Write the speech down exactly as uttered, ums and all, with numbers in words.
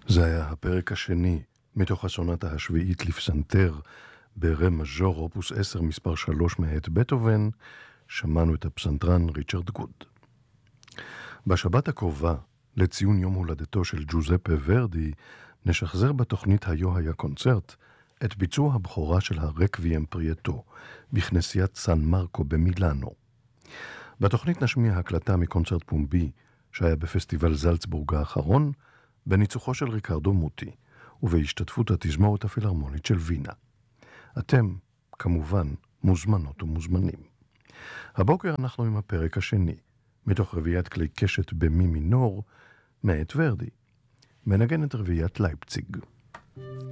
זה היה הפרק השני מתוך הסונטה השביעית לפסנתר ברה מז'ור אופוס עשר מספר שלוש מאת בטהובן. שמענו את הפסנתרן ריצ'רד גוד. בשבת הקרובה, לציון יום הולדתו של ג'וזפה ורדי, נשחזר בתוכנית היו היה קונצרט את ביצוע הבכורה של הרקוויאם פריאטו בכנסיית סן מרקו במילאנו. בתוכנית נשמיע הקלטה מקונצרט פומבי שהיה בפסטיבל זלצבורג האחרון, בניצוחו של ריקרדו מוטי, ובהשתתפות התזמורת הפילהרמונית של וינה. אתם, כמובן, מוזמנות ומוזמנים. הבוקר אנחנו עם הפרק השני, מתוך רביעיית כלי קשת במי מינור, מאת ורדי. מנגנת רביעיית לייפציג.